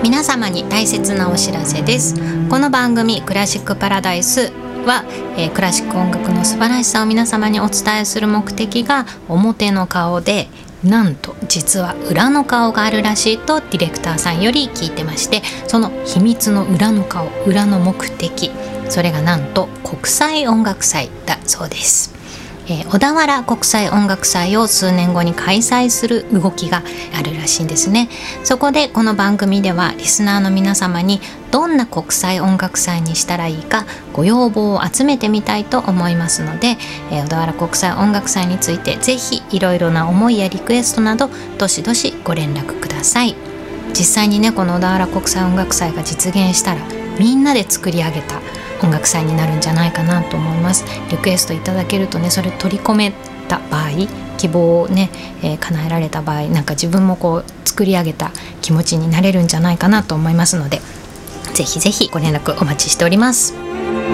皆様に大切なお知らせです。この番組クラシックパラダイスは、クラシック音楽の素晴らしさを皆様にお伝えする目的が表の顔で、なんと実は裏の顔があるらしいとディレクターさんより聞いてまして、その秘密の裏の顔、裏の目的、それがなんと国際音楽祭だそうです。小田原国際音楽祭を数年後に開催する動きがあるらしいんですね。そこでこの番組ではリスナーの皆様にどんな国際音楽祭にしたらいいかご要望を集めてみたいと思いますので、小田原国際音楽祭についてぜひいろいろな思いやリクエストなどどしどしご連絡ください。実際にね、この小田原国際音楽祭が実現したらみんなで作り上げた音楽祭になるんじゃないかなと思います。リクエストいただけるとね、それ取り込めた場合、希望をね、叶えられた場合、なんか自分もこう作り上げた気持ちになれるんじゃないかなと思いますので、ぜひぜひご連絡お待ちしております。